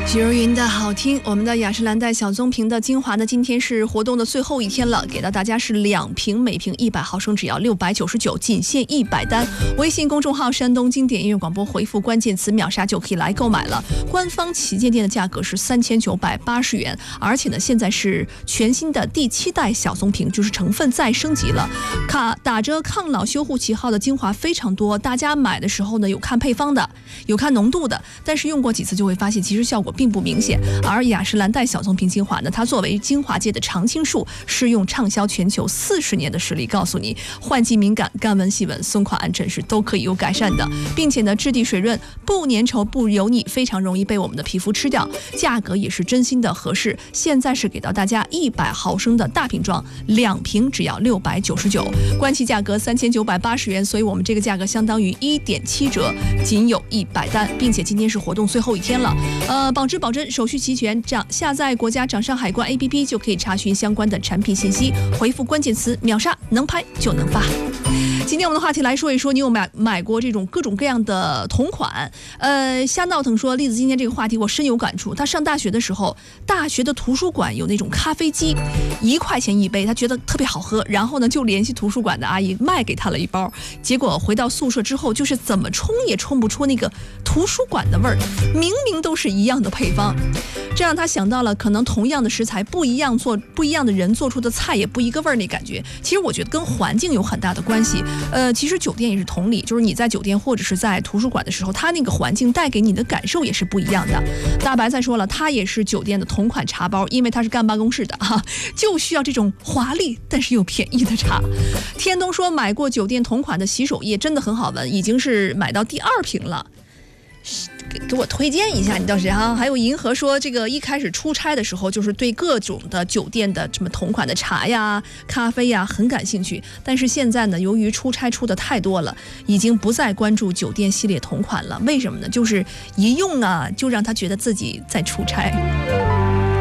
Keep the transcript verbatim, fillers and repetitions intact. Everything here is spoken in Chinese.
许茹芸的好听，我们的雅诗兰黛小棕瓶的精华呢，今天是活动的最后一天了，给到大家是两瓶，每瓶一百毫升，只要六百九十九，仅限一百单。微信公众号山东经典音乐广播回复关键词秒杀就可以来购买了。官方旗舰店的价格是三千九百八十元，而且呢，现在是全新的第七代小棕瓶，就是成分再升级了，卡打着抗老修护旗号的精华非常多，大家买的时候呢，有看配方的，有看浓度的，但是用过几次就会发现，其实效果并不明显。而雅诗兰黛小棕瓶精华呢，它作为精华界的常青树，是用畅销全球四十年的实力告诉你，换季敏感、干纹细纹、松垮暗沉是都可以有改善的，并且呢，质地水润，不粘稠不油腻，非常容易被我们的皮肤吃掉。价格也是真心的合适，现在是给到大家一百毫升的大瓶装，两瓶只要六百九十九，官旗价格三千九百八十元，所以我们这个价格相当于一点七折，仅有一百单，并且今天是活动最后一天了。呃，保质保真，手续齐全，掌下载国家掌上海关 A P P 就可以查询相关的产品信息，回复关键词秒杀，能拍就能发。今天我们的话题来说一说，你有买买过这种各种各样的同款？呃，瞎闹腾说，栗子今天这个话题我深有感触。他上大学的时候，大学的图书馆有那种咖啡机，一块钱一杯，他觉得特别好喝，然后呢就联系图书馆的阿姨卖给他了一包。结果回到宿舍之后，就是怎么冲也冲不出那个图书馆的味儿，明明都是一样的配方。这让他想到了，可能同样的食材，不一样做不一样的人做出的菜也不一个味儿，那感觉。其实我觉得跟环境有很大的关系。呃，其实酒店也是同理，就是你在酒店或者是在图书馆的时候，它那个环境带给你的感受也是不一样的。大白菜说了，他也是酒店的同款茶包，因为他是干办公室的哈，就需要这种华丽但是又便宜的茶。天东说买过酒店同款的洗手液，真的很好闻，已经是买到第二瓶了。给给我推荐一下，你倒是哈。还有银河说，这个一开始出差的时候，就是对各种的酒店的什么同款的茶呀、咖啡呀很感兴趣，但是现在呢，由于出差出的太多了，已经不再关注酒店系列同款了。为什么呢？就是一用啊，就让他觉得自己在出差。